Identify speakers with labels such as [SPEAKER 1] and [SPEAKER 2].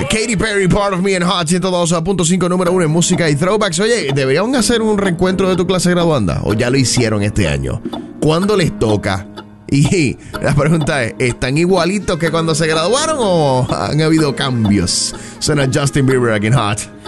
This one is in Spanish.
[SPEAKER 1] Katy Perry, Part of Me en Hot 102.5, número 1 en música y throwbacks. Oye, ¿deberían hacer un reencuentro de tu clase graduanda? ¿O ya lo hicieron este año? ¿Cuándo les toca? Y la pregunta es, ¿están igualitos que cuando se graduaron o han habido cambios? Suena Justin Bieber aquí en Hot.